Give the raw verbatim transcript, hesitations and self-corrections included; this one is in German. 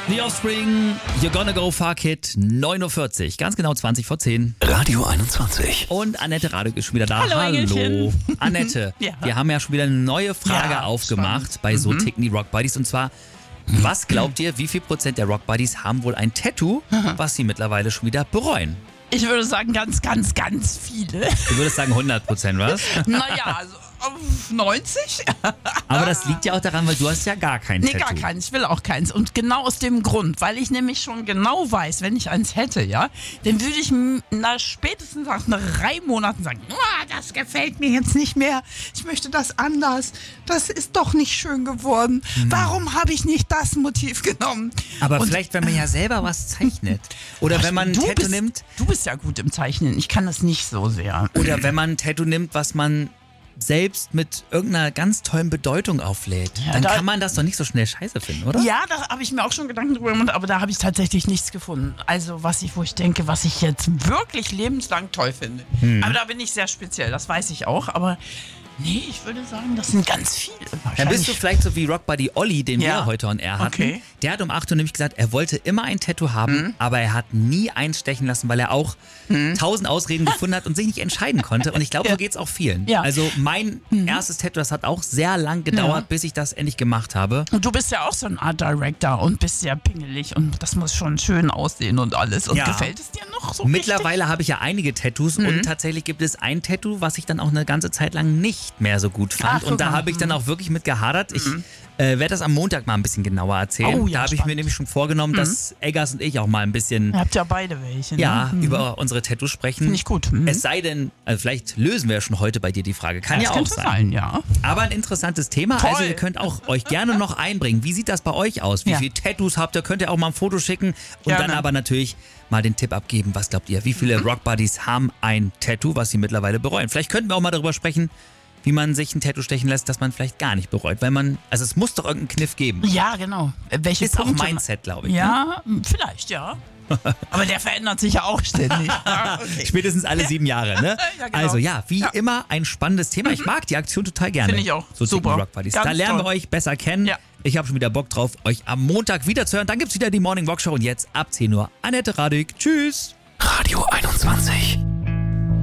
The Offspring, You're Gonna Go Far Kid, neun Uhr vierzig, ganz genau zwanzig vor zehn. Radio einundzwanzig. Und Annette Radek ist schon wieder da. Hallo, Engelchen. Annette, Ja. wir haben ja schon wieder eine neue Frage Ja, aufgemacht spannend. bei So Mhm. ticken die Rock Buddies. Und zwar, was glaubt ihr, wie viel Prozent der Rock Buddies haben wohl ein Tattoo, was sie mittlerweile schon wieder bereuen? Ich würde sagen, ganz, ganz, ganz viele. Du würdest sagen hundert Prozent, was? Naja, also auf neunzig? Aber das liegt ja auch daran, weil du hast ja gar kein Nee, Tattoo. gar keins. Ich will auch keins. Und genau aus dem Grund, weil ich nämlich schon genau weiß, wenn ich eins hätte, ja, dann würde ich m- na, spätestens nach drei Monaten sagen, "Ah, das gefällt mir jetzt nicht mehr. Ich möchte das anders. Das ist doch nicht schön geworden. Warum habe ich nicht das Motiv genommen?" Aber Und- vielleicht, wenn man ja selber was zeichnet. Oder wenn man ein du Tattoo bist, nimmt. Du bist ja gut im Zeichnen. Ich kann das nicht so sehr. Oder wenn man ein Tattoo nimmt, was man selbst mit irgendeiner ganz tollen Bedeutung auflädt, Ja, dann da- kann man das doch nicht so schnell scheiße finden, oder? Ja, da habe ich mir auch schon Gedanken drüber gemacht, aber da habe ich tatsächlich nichts gefunden. Also, was ich, wo ich denke, was ich jetzt wirklich lebenslang toll finde. Hm. Aber da bin ich sehr speziell, das weiß ich auch. Aber nee, ich würde sagen, das sind ganz viele. Dann Wahrscheinlich- bist du vielleicht so wie Rock Buddy Olli, den Ja. wir heute on air hatten. Okay. Der hat um acht Uhr nämlich gesagt, er wollte immer ein Tattoo haben, Mhm. aber er hat nie eins stechen lassen, weil er auch tausend Ausreden gefunden hat und sich nicht entscheiden konnte. Und ich glaube, Ja. so geht's auch vielen. Ja. Also mein erstes Tattoo, das hat auch sehr lang gedauert, Ja. bis ich das endlich gemacht habe. Und du bist ja auch so ein Art Director und bist sehr pingelig und das muss schon schön aussehen und alles. Und Ja. gefällt es dir noch so Mittlerweile habe ich ja einige Tattoos Mhm. und tatsächlich gibt es ein Tattoo, was ich dann auch eine ganze Zeit lang nicht mehr so gut fand. Ach, guck und da mal. habe ich dann auch wirklich mit gehadert. Ich äh, werde das am Montag mal ein bisschen genauer erzählen. Oh, ja, da habe ich mir spannend. nämlich schon vorgenommen, dass Eggers und ich auch mal ein bisschen Ihr habt ja beide welche. Ne? ja, Mhm. über unsere Tattoos sprechen. Finde ich gut. Mhm. Es sei denn, also vielleicht lösen wir ja schon heute bei dir die Frage. Kann das ja auch könnte sein. sein, ja. Aber ein interessantes Thema. Toll. Also ihr könnt auch euch gerne noch einbringen. Wie sieht das bei euch aus? Wie Ja. viele Tattoos habt ihr? Könnt ihr auch mal ein Foto schicken und Gerne. dann aber natürlich mal den Tipp abgeben. Was glaubt ihr? Wie viele Rock Buddies haben ein Tattoo, was sie mittlerweile bereuen? Vielleicht könnten wir auch mal darüber sprechen, wie man sich ein Tattoo stechen lässt, das man vielleicht gar nicht bereut. Weil man, also es muss doch irgendeinen Kniff geben. Ja, genau. Äh, Welche Ist auch Punkte Mindset, glaube ich. Ne? Ja, vielleicht, ja. Aber der verändert sich ja auch ständig. Ja, okay. Spätestens alle sieben Jahre, ne? Ja, genau. Also ja, wie Ja. immer ein spannendes Thema. Ich mag die Aktion total gerne. Finde ich auch. So Super. ticken Rock Buddies. Ganz Da lernen wir toll. euch besser kennen. Ja. Ich habe schon wieder Bock drauf, euch am Montag wiederzuhören. Dann gibt's wieder die Morning Walk Show und jetzt ab zehn Uhr Annette Radek. Tschüss. Radio einundzwanzig.